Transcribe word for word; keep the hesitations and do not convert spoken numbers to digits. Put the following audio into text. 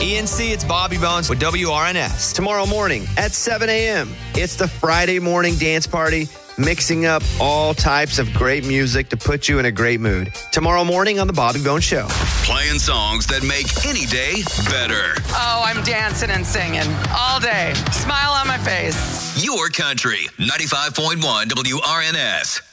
E N C, it's Bobby Bones with W R N S. Tomorrow morning at seven a.m., it's the Friday morning dance party, mixing up all types of great music to put you in a great mood. Tomorrow morning on the Bobby Bones Show. Playing songs that make any day better. Oh, I'm dancing and singing all day. Smile on my face. Your country, ninety-five point one W R N S.